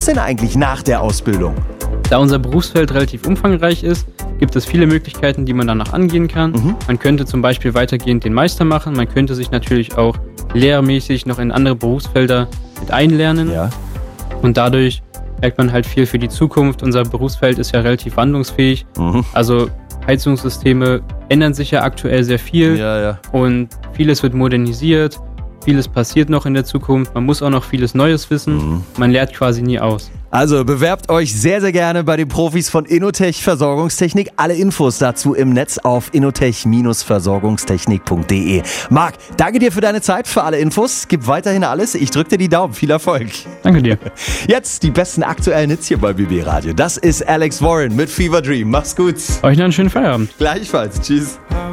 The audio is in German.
denn eigentlich nach der Ausbildung? Da unser Berufsfeld relativ umfangreich ist, gibt es viele Möglichkeiten, die man danach angehen kann. Man könnte zum Beispiel weitergehend den Meister machen. Man könnte sich natürlich auch lehrmäßig noch in andere Berufsfelder mit einlernen. Ja. Und dadurch merkt man halt viel für die Zukunft. Unser Berufsfeld ist ja relativ wandlungsfähig. Also Heizungssysteme ändern sich ja aktuell sehr viel. Ja. Und vieles wird modernisiert. Vieles passiert noch in der Zukunft. Man muss auch noch vieles Neues wissen. Man lernt quasi nie aus. Also bewerbt euch sehr, sehr gerne bei den Profis von Innotech Versorgungstechnik. Alle Infos dazu im Netz auf innotech-versorgungstechnik.de. Marc, danke dir für deine Zeit, für alle Infos. Gib weiterhin alles. Ich drücke dir die Daumen. Viel Erfolg. Danke dir. Jetzt die besten aktuellen Hits hier bei BB Radio. Das ist Alex Warren mit Fever Dream. Mach's gut. Euch noch einen schönen Feierabend. Gleichfalls. Tschüss.